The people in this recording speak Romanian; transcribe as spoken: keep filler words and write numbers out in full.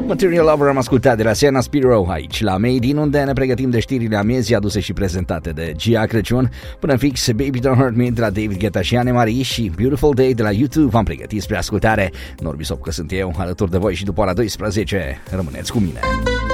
Material Lover am ascultat de la Sienna Spiro aici la Made In, unde ne pregătim de știrile amiezii aduse și prezentate de Gia Crăciun. Până fix Baby Don't Hurt Me de la David Guetta și Anne Marie și Beautiful Day de la YouTube v-am pregătit spre ascultare. Norbi Sop că sunt eu alături de voi și după ora douăsprezece rămâneți cu mine.